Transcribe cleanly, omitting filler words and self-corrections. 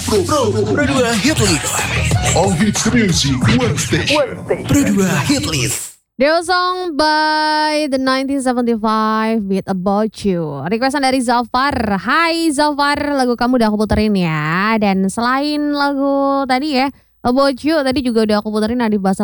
Pro 2 Hit List. All Hits Music One Station. Pro 2 Hit List. Dewa Song by The 1975 Beat About You. Requestan dari Zafar. Hai Zafar, lagu kamu udah aku puterin ya. Dan selain lagu tadi ya, About You tadi juga udah aku puterin Nadif Basal